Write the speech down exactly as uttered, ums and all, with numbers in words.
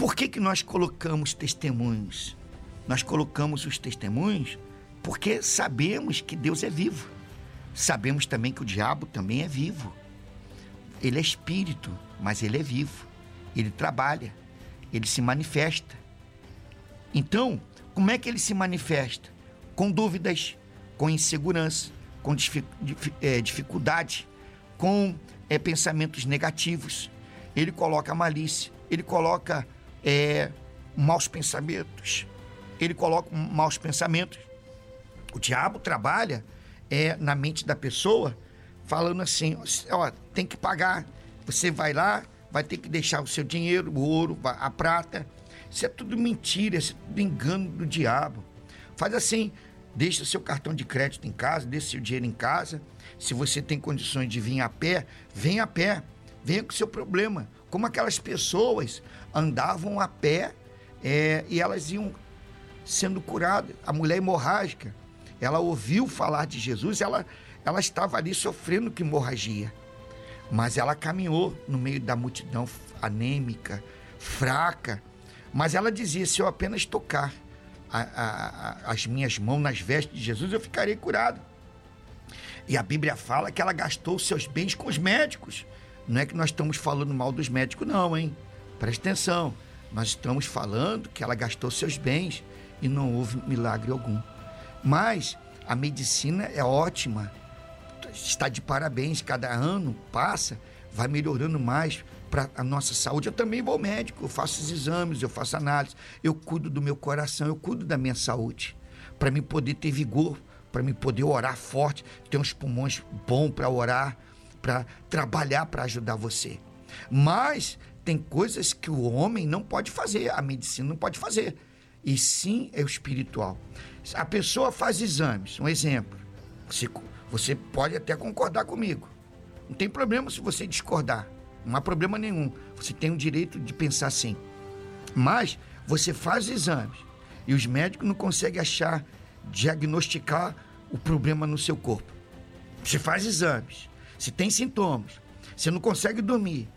Por que que nós colocamos testemunhos? Nós colocamos os testemunhos porque sabemos que Deus é vivo. Sabemos também que o diabo também é vivo. Ele é espírito, mas ele é vivo. Ele trabalha, ele se manifesta. Então, como é que ele se manifesta? Com dúvidas, com insegurança, com dificuldade, com é, pensamentos negativos. Ele coloca malícia, ele coloca é, maus pensamentos. Ele coloca maus pensamentos. O diabo trabalha é, na mente da pessoa, falando assim, ó, tem que pagar, você vai lá, vai ter que deixar o seu dinheiro, o ouro, a prata. Isso é tudo mentira, isso é tudo engano do diabo. Faz assim, deixa seu cartão de crédito em casa, deixa seu dinheiro em casa. Se você tem condições de vir a pé, vem a pé, venha com o seu problema. Como aquelas pessoas andavam a pé é, e elas iam sendo curadas. A mulher hemorrágica, ela ouviu falar de Jesus, ela, ela estava ali sofrendo com hemorragia. Mas ela caminhou no meio da multidão anêmica, fraca. Mas ela dizia, se eu apenas tocar a, a, a, as minhas mãos nas vestes de Jesus, eu ficarei curado. E a Bíblia fala que ela gastou seus bens com os médicos. Não é que nós estamos falando mal dos médicos, não, hein? Presta atenção. Nós estamos falando que ela gastou seus bens e não houve milagre algum. Mas a medicina é ótima. Está de parabéns. Cada ano passa, vai melhorando mais para a nossa saúde. Eu também vou ao médico, eu faço os exames, eu faço análise, eu cuido do meu coração, eu cuido da minha saúde, para mim poder ter vigor, para mim poder orar forte, ter uns pulmões bons para orar, para trabalhar, para ajudar você. Mas tem coisas que o homem não pode fazer, a medicina não pode fazer, e sim é o espiritual. A pessoa faz exames, um exemplo, você, você pode até concordar comigo, não tem problema se você discordar, não há problema nenhum, você tem o direito de pensar assim. Mas você faz exames e os médicos não conseguem achar, diagnosticar o problema no seu corpo. Você faz exames, você tem sintomas, você não consegue dormir,